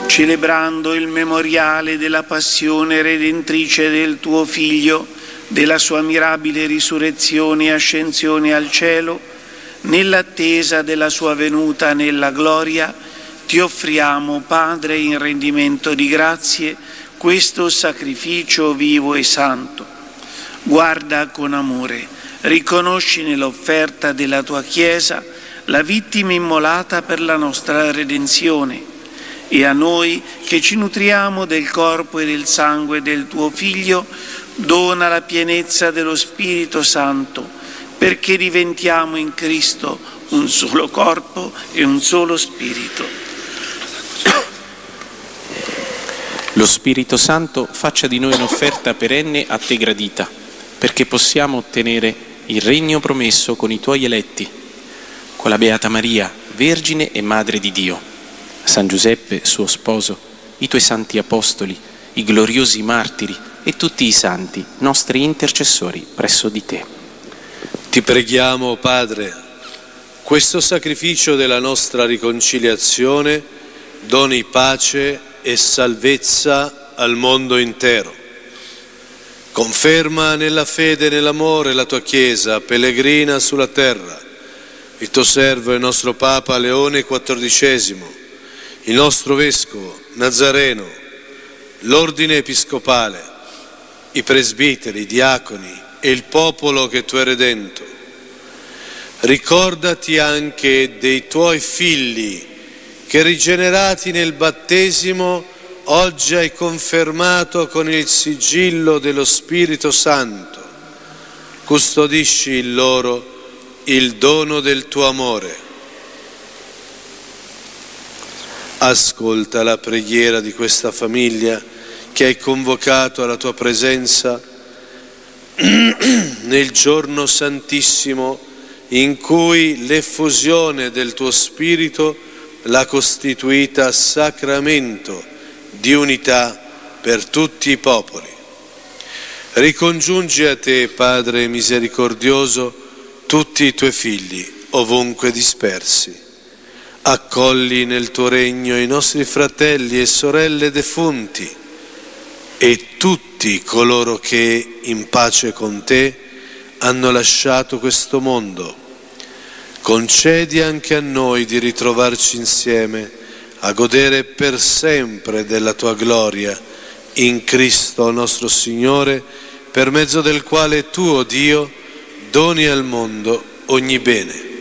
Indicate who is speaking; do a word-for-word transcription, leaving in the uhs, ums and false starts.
Speaker 1: celebrando il memoriale della passione redentrice del tuo Figlio, della sua mirabile risurrezione e ascensione al cielo, nell'attesa della sua venuta nella gloria, ti offriamo, Padre, in rendimento di grazie, questo sacrificio vivo e santo. Guarda con amore, riconosci nell'offerta della tua Chiesa la vittima immolata per la nostra redenzione, e a noi che ci nutriamo del corpo e del sangue del tuo Figlio, dona la pienezza dello Spirito Santo, perché diventiamo in Cristo un solo corpo e un solo Spirito.
Speaker 2: Lo Spirito Santo faccia di noi un'offerta perenne a te gradita, perché possiamo ottenere il regno promesso con i tuoi eletti, con la Beata Maria, Vergine e Madre di Dio, San Giuseppe, suo sposo, i tuoi santi apostoli, i gloriosi martiri e tutti i santi, nostri intercessori presso di te.
Speaker 3: Ti preghiamo, Padre, questo sacrificio della nostra riconciliazione doni pace e salvezza al mondo intero. Conferma nella fede e nell'amore la tua Chiesa, pellegrina sulla terra, il tuo servo e il nostro Papa Leone quattordicesimo, il nostro Vescovo Nazareno, l'Ordine Episcopale, i presbiteri, i diaconi e il popolo che tu hai redento. Ricordati anche dei tuoi figli che, rigenerati nel battesimo, oggi hai confermato con il sigillo dello Spirito Santo. Custodisci in loro il dono del tuo amore. Ascolta la preghiera di questa famiglia che hai convocato alla tua presenza nel giorno santissimo in cui l'effusione del tuo Spirito l'ha costituita sacramento di unità per tutti i popoli. Ricongiungi a te, Padre misericordioso, tutti i tuoi figli, ovunque dispersi. Accogli nel tuo regno i nostri fratelli e sorelle defunti e tutti coloro che, in pace con te, hanno lasciato questo mondo. Concedi anche a noi di ritrovarci insieme a godere per sempre della tua gloria in Cristo nostro Signore, per mezzo del quale tu, o Dio, doni al mondo ogni bene.